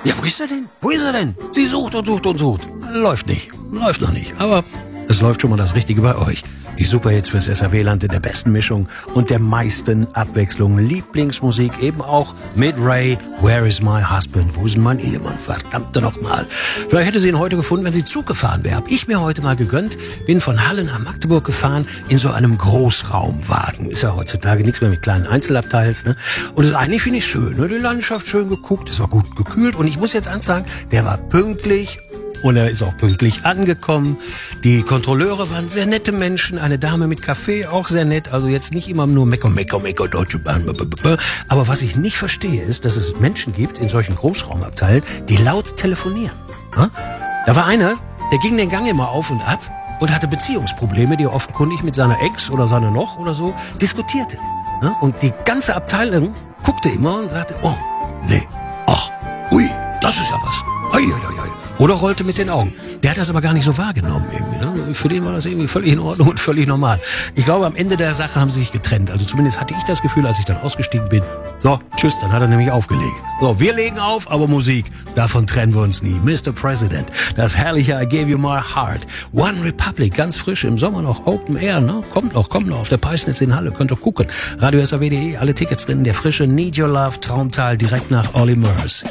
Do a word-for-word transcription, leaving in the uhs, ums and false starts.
Ja, wo ist er denn? Wo ist er denn? Sie sucht und sucht und sucht. Läuft nicht. Läuft noch nicht. Aber es läuft schon mal das Richtige bei euch. Die Superhits fürs S R W-Land in der besten Mischung und der meisten Abwechslung. Lieblingsmusik eben auch mit Ray. Where is my husband? Wo ist denn mein Ehemann? Verdammte noch mal. Vielleicht hätte sie ihn heute gefunden, wenn sie Zug gefahren wäre. Hab ich mir heute mal gegönnt. Bin von Halle nach Magdeburg gefahren in so einem Großraumwagen. Ist ja heutzutage nichts mehr mit kleinen Einzelabteils. Ne? Und das eigentlich finde ich schön. Ne? Die Landschaft schön geguckt. Es war gut gekühlt. Und ich muss jetzt ansagen, der war pünktlich. Und er ist auch pünktlich angekommen. Die Kontrolleure waren sehr nette Menschen. Eine Dame mit Kaffee, auch sehr nett. Also jetzt nicht immer nur Mecker, Mecker, Mecker, Deutsche Bahn. Aber was ich nicht verstehe, ist, dass es Menschen gibt in solchen Großraumabteilen, die laut telefonieren. Da war einer, der ging den Gang immer auf und ab und hatte Beziehungsprobleme, die er offenkundig mit seiner Ex oder seiner noch oder so diskutierte. Und die ganze Abteilung guckte immer und sagte, oh, nee, ach, ui, das ist ja was. Ui, ui, ui. Oder rollte mit den Augen. Der hat das aber gar nicht so wahrgenommen irgendwie. Ne? Für den war das irgendwie völlig in Ordnung und völlig normal. Ich glaube, am Ende der Sache haben sie sich getrennt. Also zumindest hatte ich das Gefühl, als ich dann ausgestiegen bin. So, tschüss, dann hat er nämlich aufgelegt. So, wir legen auf, aber Musik, davon trennen wir uns nie. Mister President, das herrliche I Gave You My Heart. One Republic, ganz frisch, im Sommer noch Open Air. Ne? Kommt noch, kommt noch, auf der Peisnitz in Halle. Könnt ihr gucken. Radio S R W punkt de, alle Tickets drin. Der frische Need Your Love, Traumtal, direkt nach Olly Murs.